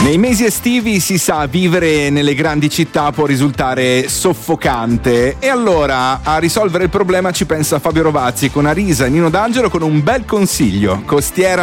Nei mesi estivi si sa, vivere nelle grandi città può risultare soffocante e allora a risolvere il problema ci pensa Fabio Rovazzi con Arisa e Nino D'Angelo con un bel consiglio: Costiera